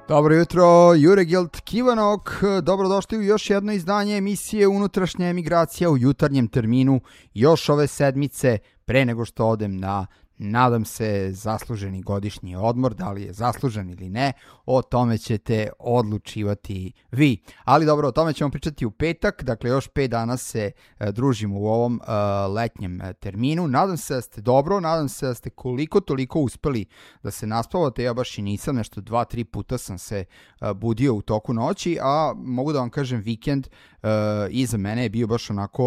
Dobro jutro, Jure Gilt Kivanok, dobrodošli u još jedno izdanje emisije Unutrašnja emigracija u jutarnjem terminu još ove sedmice pre nego što odem na, nadam se, zasluženi godišnji odmor. Da li je zaslužen ili ne, o tome ćete odlučivati vi. Ali dobro, o tome ćemo pričati u petak, dakle još 5 dana se družimo u ovom letnjem terminu. Nadam se da ste dobro, nadam se da ste koliko toliko uspeli da se naspavate. Ja baš i nisam, nešto 2-3 puta sam se budio u toku noći, a mogu da vam kažem vikend iza mene je bio baš onako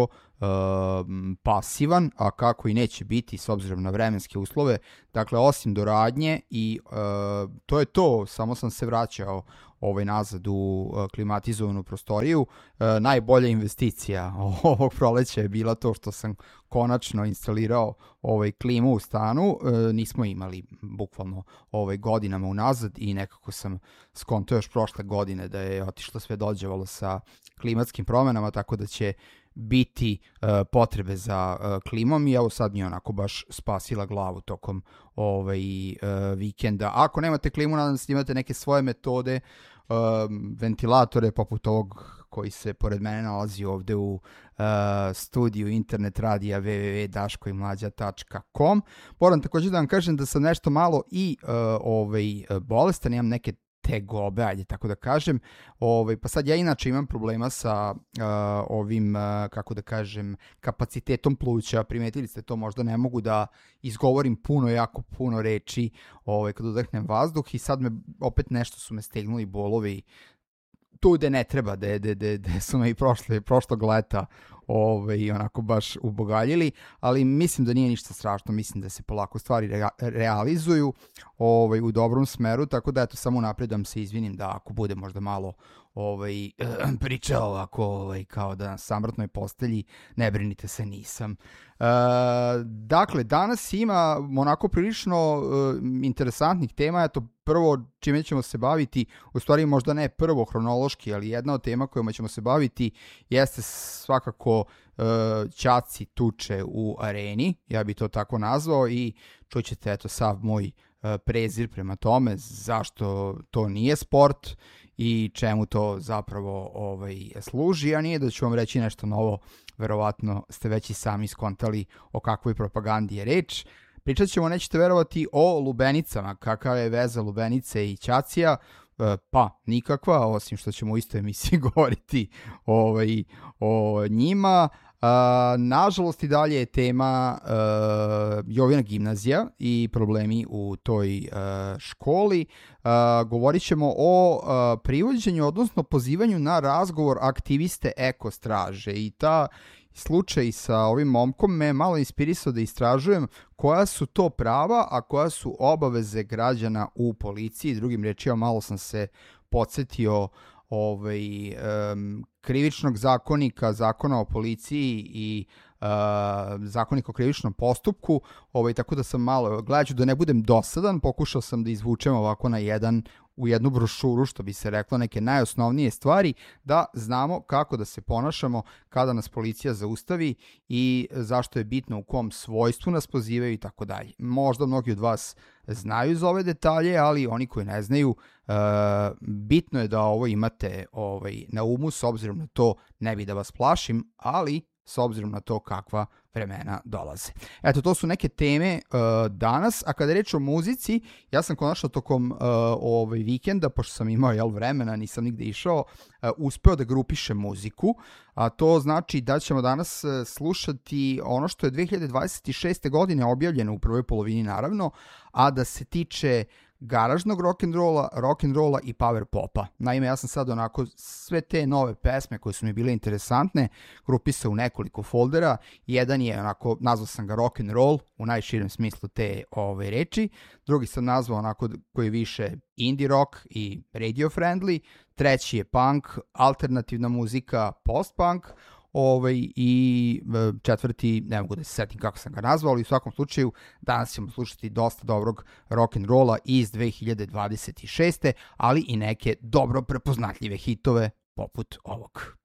pasivan, a kako i neće biti s obzirom na vremenske uslove. Dakle, osim do radnje i to je to, samo sam se vraćao nazad u klimatizovanu prostoriju. Najbolja investicija ovog proleća je bila to što sam konačno instalirao klimu u stanu. Nismo imali bukvalno godinama unazad i nekako sam skonto još prošle godine da je otišlo sve dođevalo sa klimatskim promenama, tako da će biti potrebe za klimom i evo sad mi je onako baš spasila glavu tokom vikenda. Ako nemate klimu, nadam se da imate neke svoje metode, ventilatore poput ovog koji se pored mene nalazi ovde u studiju internet radija www.daškoimlađa.com. Moram također da vam kažem da sam nešto malo i bolestan, imam neke tegobe, ajde tako da kažem. Pa sad ja inače imam problema sa kako da kažem, kapacitetom pluća. Primetili ste to, možda ne mogu da izgovorim jako puno reči kad udahnem vazduh i sad me opet nešto su me stegnuli bolovi tu gde ne treba, gde su me i prošlog leta onako baš ubogaljili, ali mislim da nije ništa strašno, mislim da se polako stvari realizuju u dobrom smeru, tako da eto, samo napred da se izvinim da ako bude možda malo pričao ovako kao da na samrtnoj postelji, ne brinite se, nisam. Dakle, danas ima onako prilično interesantnih tema. Eto, prvo čime ćemo se baviti, u stvari možda ne prvo hronološki, ali jedna od tema kojima ćemo se baviti jeste svakako ćaci tuče u areni, ja bi to tako nazvao, i čućete eto sav moj prezir prema tome, zašto to nije sport i čemu to zapravo služi, a nije da ću vam reći nešto novo, verovatno ste već i sami skontali o kakvoj propagandi je reč. Pričat ćemo, nećete verovati, o lubenicama, kakva je veza lubenice i ćacija, pa nikakva, osim što ćemo u istoj emisiji govoriti o njima. Nažalost i dalje je tema Jovina gimnazija i problemi u toj školi. Govorit ćemo o privođenju, odnosno pozivanju na razgovor aktiviste ekostraže, i ta slučaj sa ovim momkom me malo inspirisao da istražujem koja su to prava, a koja su obaveze građana u policiji. Drugim rečima, malo sam se podsjetio krivičnog zakonika, zakona o policiji i zakonik o krivičnom postupku, tako da sam malo, gledaću da ne budem dosadan, pokušao sam da izvučem ovako u jednu brošuru, što bi se reklo, neke najosnovnije stvari, da znamo kako da se ponašamo kada nas policija zaustavi i zašto je bitno u kom svojstvu nas pozivaju i tako dalje. Možda mnogi od vas znaju za ove detalje, ali oni koji ne znaju, bitno je da ovo imate na umu, s obzirom na to, ne bi da vas plašim, ali s obzirom na to kakva vremena dolaze. Eto, to su neke teme danas, a kada je reč o muzici, ja sam konačno tokom vikenda, pošto sam imao vremena, nisam nigde išao, uspeo da grupišem muziku, a to znači da ćemo danas slušati ono što je 2026. godine objavljeno u prvoj polovini naravno, a da se tiče garažnog rock'n'rolla i power popa. Naime, ja sam sad onako sve te nove pesme koje su mi bile interesantne grupisao u nekoliko foldera. Jedan je onako, nazvao sam ga rock'n'roll u najširem smislu te reči. Drugi sam nazvao onako koji je više indie rock i radio friendly. Treći je punk, alternativna muzika, post-punk. I četvrti, ne mogu da se setim kako sam ga nazvao, ali u svakom slučaju danas ćemo slušati dosta dobrog rock'n'rolla iz 2026. ali i neke dobro prepoznatljive hitove poput ovog.